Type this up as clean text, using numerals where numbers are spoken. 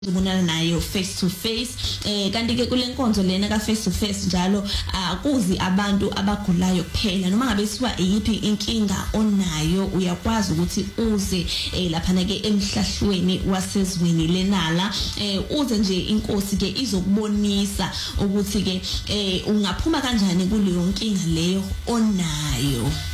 ubonana nayo face to face kanti ke kule nkonzo lena ka face to face njalo akuzi abantu abagulayo kuphela noma ngabe siwa iyiphi inkinga onayo uyakwazi ukuthi uze lapha na ke emhlahlweni wasezweni lenala uze nje inkosi ke izokubonisa ukuthi ke ungaphuma kanjani kuleyo nkinga leyo onayo.